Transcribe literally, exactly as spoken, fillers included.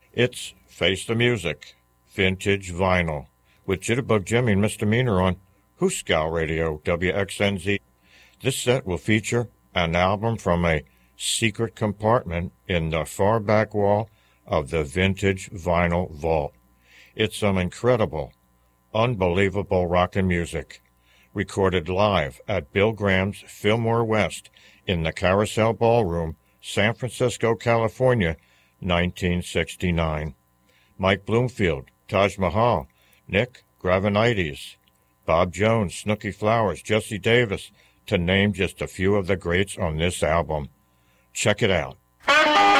It's Face the Music, Vintage Vinyl, with Jitterbug Jimmy and Misdemeanor on Hooskow Radio, W X N Z. This set will feature an album from a secret compartment in the far back wall of the Vintage Vinyl Vault. It's some incredible, unbelievable rockin' music, recorded live at Bill Graham's Fillmore West in the Carousel Ballroom, San Francisco, California, nineteen sixty-nine. Mike Bloomfield, Taj Mahal, Nick Gravenites, Bob Jones, Snooky Flowers, Jesse Davis, to name just a few of the greats on this album. Check it out.